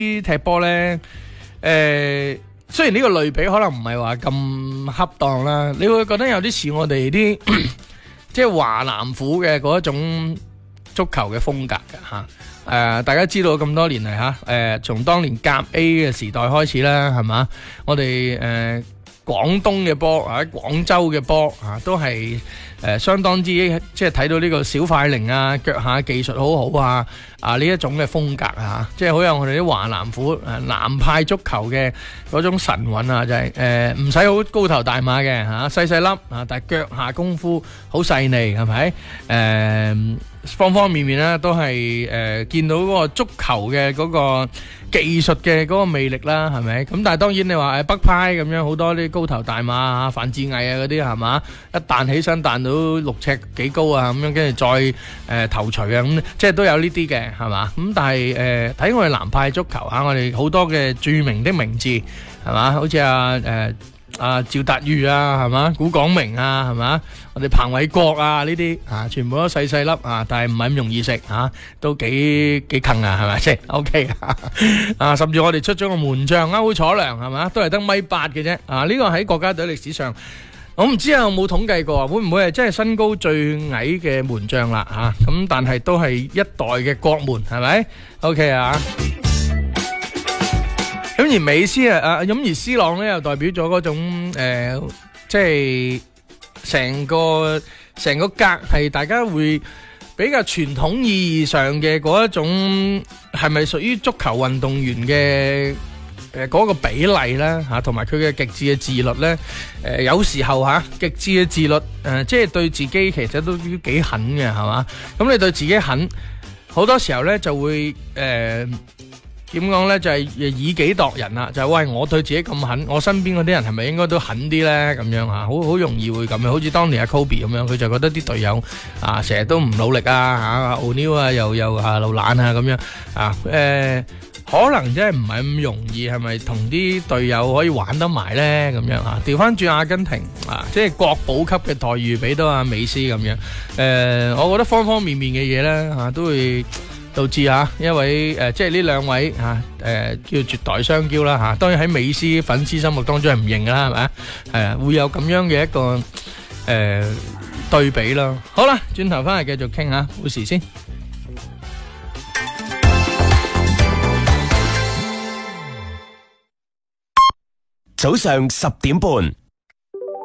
踢波咧，雖然呢個類比可能唔係話咁恰當啦，你會覺得有啲似我哋啲即係華南虎嘅嗰一種足球嘅風格嘅嚇。大家知道咁多年嚟嚇，從當年甲 A 嘅時代開始啦，係嘛？我哋廣東嘅波啊，廣州嘅波啊，都係相當之即係睇到呢個小快靈啊，腳下技術好好啊，呢一種嘅風格啊，即係好有我哋啲華南虎南派足球嘅嗰種神韻啊，就係唔使好高頭大馬嘅嚇，細細粒啊，但係腳下功夫好細膩，係咪？方方面面咧都係見到嗰個足球嘅嗰個技術嘅嗰個魅力啦，係咪？咁但係當然你話北派咁樣好多啲高頭大馬啊、范志毅啊嗰啲係嘛，一彈起身彈到6尺幾高啊咁樣，跟住再頭槌啊咁，即係都有呢啲嘅係嘛？咁但係睇我哋南派足球嚇，我哋好多嘅著名的名字係嘛，好似趙達宇啊，係嘛？古廣明啊，係嘛？我哋彭偉國啊，呢啲全部都細細粒啊，但係唔係咁容易食都幾近啊，係咪先 ？OK 甚至我哋出咗個門將歐楚良係嘛，都係得1.8米嘅啫。呢個喺國家隊歷史上，我唔知有冇統計過，會唔會係真係身高最矮嘅門將啦？咁但係都係一代嘅國門，係咪 ？OK 啊！咁而美斯咁而斯朗咧又代表咗嗰種即係成個格係大家會比較傳統意義上嘅嗰一種，係咪屬於足球運動員嘅嗰個比例咧同埋佢嘅極致嘅自律咧？有時候極致嘅自律即係對自己其實都幾狠嘅，係嘛？咁你對自己狠，好多時候咧就會點講呢？就係以己度人啦，就係喂，我對自己咁狠，我身邊嗰啲人係咪應該都狠啲呢？咁樣好容易會咁樣，好似當年阿 Kobe 咁樣，佢就覺得啲隊友成日都唔努力啊，O'Neal 又老懶啊咁樣可能真係唔係咁容易，係咪同啲隊友可以玩得埋呢？咁樣調翻轉阿根廷即係國寶級嘅待遇俾到阿美斯咁樣我覺得方方面面嘅嘢呢都會導致一位即係呢兩位叫絕代雙驕啦當然喺美斯粉絲心目當中係唔認噶啦，係咪係啊，會有咁樣嘅一個對比咯。好啦，轉頭翻嚟繼續傾下故事先。 早上10點半。